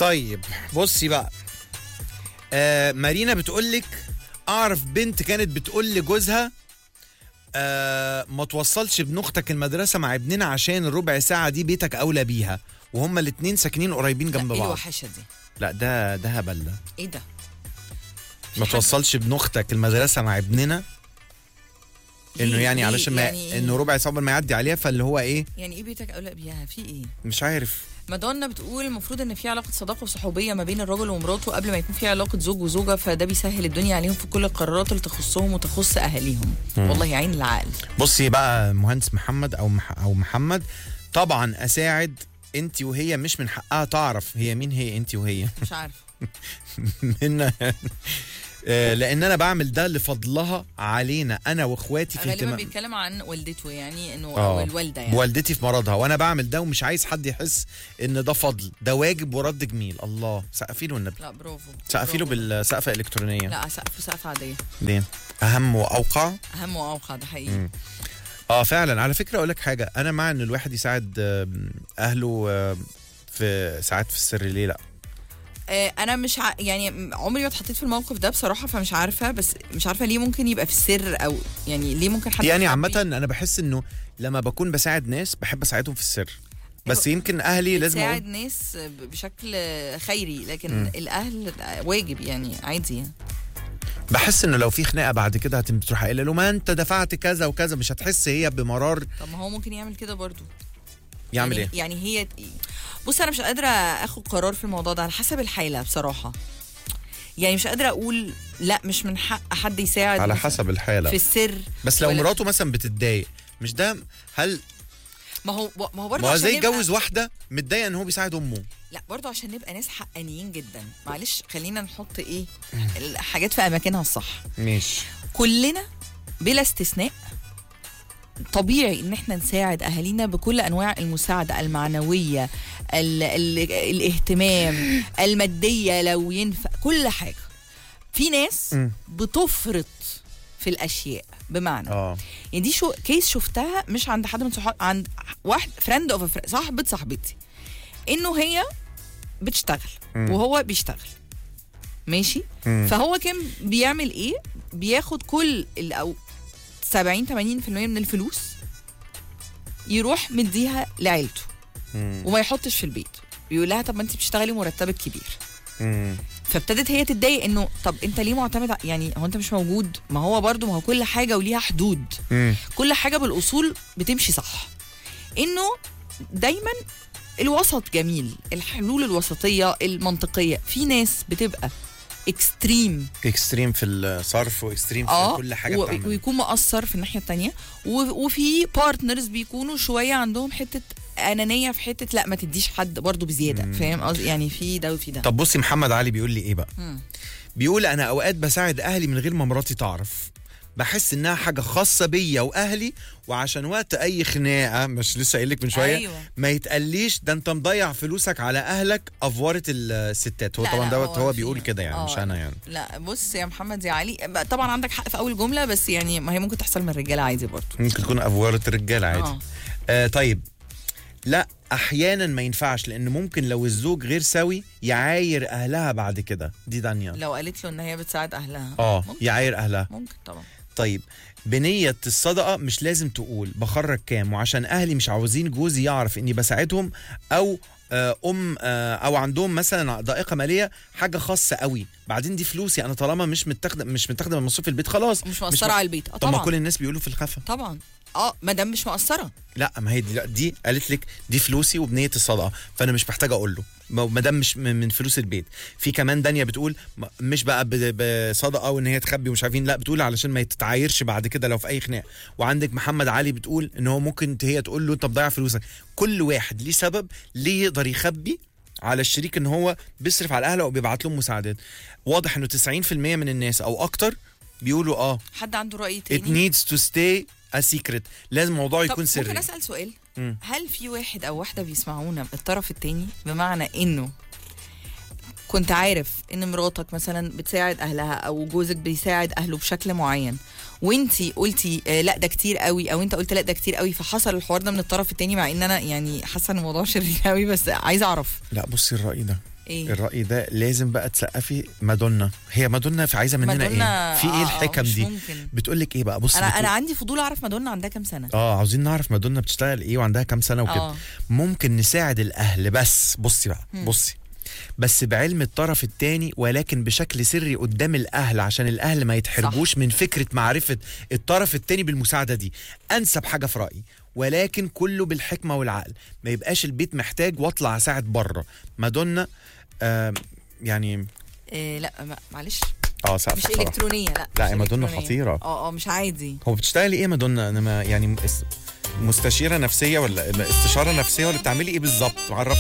طيب بصي بقى، مارينا بتقولك اعرف بنت كانت بتقول لجوزها ما توصلش ابن اختك المدرسه مع ابننا عشان الربع ساعه دي بيتك اولى بيها، وهما الاتنين ساكنين قريبين جنب بعض. ايه الوحشه دي؟ لا ده هبل ده. ايه ده؟ ما توصلش ابن اختك المدرسه مع ابننا، انه يعني علشان ما يعني انه ربع ساعه ما يعدي عليها، فاللي هو ايه يعني ايه بيتك اولى بيها؟ في ايه؟ مش عارف. مادونا بتقول المفروض ان في علاقه صداقه وصحوبيه ما بين الرجل ومراته قبل ما يكون في علاقه زوج وزوجه، فده بيسهل الدنيا عليهم في كل القرارات اللي تخصهم وتخص اهاليهم. والله يعين العقل. بصي بقى مهندس محمد او محمد، طبعا اساعد انت وهي، مش من حقها تعرف هي مين هي انت وهي. مش عارف من لان انا بعمل ده لفضلها علينا انا واخواتي في غالبا بيتكلم عن والدته، يعني انه أو الوالده يعني والدتي في مرضها، وانا بعمل ده ومش عايز حد يحس ان ده فضل، ده واجب ورد جميل. الله سقفي له النبي. لا برافو. سقفي له بالسقفه الالكترونيه. لا سقفه عاديه. ليه؟ اهم واوقع. اهم واوقع، ده حقيقي. فعلا. على فكره اقول لك حاجه، انا مع ان الواحد يساعد اهله في ساعات في السر. ليه لا؟ انا مش يعني عمري ما اتحطيت في الموقف ده بصراحه، فمش عارفه، بس مش عارفه ليه ممكن يبقى في السر، او يعني ليه ممكن حد يعني عامه انا بحس انه لما بكون بساعد ناس بحب اساعدهم في السر، بس يمكن اهلي لازم تساعد ناس بشكل خيري، لكن الاهل واجب يعني عادي يعني. بحس انه لو في خناقه بعد كده هتروح قايله له ما انت دفعت كذا وكذا، مش هتحس هي بمرار. طب ما هو ممكن يعمل كده برضو. يعمل يعني ايه؟ يعني هي بص، انا مش قادره اخد قرار في الموضوع ده على حسب الحاله بصراحه. يعني مش قادره اقول لا مش من حق حد يساعد على حسب الحاله في السر. بس لو مراته مثلا بتتضايق، مش ده هل ما هو برضه ما هو زي يتجوز واحده متضايقه ان هو بيساعد امه؟ لا برضه عشان نبقى ناس حقانيين جدا، معلش خلينا نحط ايه الحاجات في اماكنها الصح. ماشي. كلنا بلا استثناء طبيعي ان احنا نساعد اهالينا بكل انواع المساعده المعنويه، الاهتمام، الماديه لو ينفع، كل حاجه. في ناس بتفرط في الاشياء، بمعنى يعني دي كيس شفتها مش عند حد من صحاب، عند واحد فريند اوف صاحبه صاحبتي، انه هي بتشتغل وهو بيشتغل ماشي. فهو كان بيعمل ايه؟ بياخد كل او 70-80% من الفلوس يروح مديها لعيلته وما يحطش في البيت. بيقول لها طب ما انت بتشتغلي مرتبك كبير. فابتدت هي تتضايق انه طب انت ليه معتمد، يعني هو انت مش موجود؟ ما هو برضو ما هو كل حاجه وليها حدود. كل حاجه بالاصول بتمشي صح، انه دايما الوسط جميل، الحلول الوسطيه المنطقيه. في ناس بتبقى اكستريم في الصرف، واكستريم في كل حاجه بتعمل، ويكون مقصر في الناحيه التانية، وفي بارتنرز بيكونوا شويه عندهم حته انانيه في حته لا ما تديش حد برضو بزياده. فاهم قصدي؟ يعني في ده وفي ده. طب بصي محمد علي بيقول لي ايه بقى. بيقول انا اوقات بساعد اهلي من غير ما مراتي تعرف، بحس انها حاجه خاصه بيا واهلي، وعشان وقت اي خناقه، مش لسه قايل لك من شويه أيوة. ما يتقاليش ده انت مضيع فلوسك على اهلك، افوره الستات. هو طبعا دوت هو بيقول كده يعني، مش انا يعني. لا بص يا محمد يا علي، طبعا عندك حق في اول جمله، بس يعني ما هي ممكن تحصل من الرجاله عادي برضه، ممكن تكون افوره الرجاله عادي. طيب لا احيانا ما ينفعش، لان ممكن لو الزوج غير سوي يعاير اهلها بعد كده. دي دانيا لو قالت له ان هي بتساعد اهلها يعاير اهلها ممكن طبعا. طيب بنية الصدقة مش لازم تقول بخرج كام، وعشان أهلي مش عاوزين جوزي يعرف إني بساعدهم، أو أو عندهم مثلا ضائقة مالية، حاجة خاصة قوي. بعدين دي فلوسي أنا، طالما مش متاخدة من مصروف البيت خلاص مش مؤثرة على البيت. طب ما كل الناس بيقولوا في الخفا طبعا ما دام مش مؤثرة. لا ما هي دي قالت لك دي فلوسي وبنية الصدقة، فأنا مش محتاجة أقول له ما دام مش من فلوس البيت. في كمان دانيا بتقول مش بقى بصدقة وإن هي تخبي ومش عارفين، لا بتقول علشان ما يتعايرش بعد كده لو في أي خناق. وعندك محمد علي بتقول إن هو ممكن هي تقول له أنت بتضيع فلوسك. كل واحد ليه سبب ليه يقدر يخبي على الشريك إن هو بيصرف على أهله وبيبعت لهم مساعدات. واضح إنه 90% من الناس أو أكتر بيقولوا حد عنده رأي تاني. it needs to stay a secret. لازم الموضوع يكون سري. ممكن أسأل سؤال؟ هل في واحد أو واحدة بيسمعونا بالطرف التاني؟ بمعنى إنه كنت عارف إن مراتك مثلا بتساعد أهلها أو جوزك بيساعد أهله بشكل معين، وانتي قلتي لا ده كتير قوي، او انت قلت لا ده كتير قوي، فحصل الحوار ده من الطرف التاني، مع ان انا يعني حاسه ان الموضوع شرير قوي، بس عايزه اعرف. لا بصي الرأي ده ايه الرأي ده لازم بقى تسقفي مادونا. هي مادونا عايزه مننا مادونا ايه؟ في ايه الحكم دي؟ ممكن. بتقول لك ايه بقى؟ بص انا عندي فضول اعرف مادونا عندها كام سنه. عاوزين نعرف مادونا بتشتغل ايه وعندها كام سنه وكده. ممكن نساعد الاهل، بس بصي بقى بصي، بس بعلم الطرف الثاني ولكن بشكل سري قدام الاهل، عشان الاهل ما يتحرجوش من فكره معرفه الطرف الثاني بالمساعده دي. انسب حاجه في رايي، ولكن كله بالحكمه والعقل، ما يبقاش البيت محتاج واطلع اساعد بره. مادونا يعني لا معلش مش الكترونيه. لا مادونا خطيره. مش عادي. هو بتشتغلي ايه مادونا؟ انا يعني مستشيره نفسيه ولا استشاره نفسيه ولا بتعملي ايه بالظبط؟ عرفي.